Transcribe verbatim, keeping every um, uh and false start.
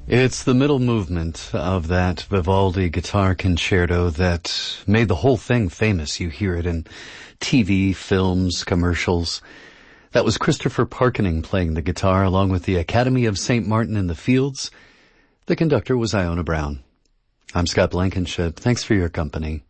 It's the middle movement of that Vivaldi guitar concerto that made the whole thing famous. You hear it in T V, films, commercials. That was Christopher Parkening playing the guitar along with the Academy of Saint Martin in the Fields. The conductor was Iona Brown. I'm Scott Blankenship. Thanks for your company.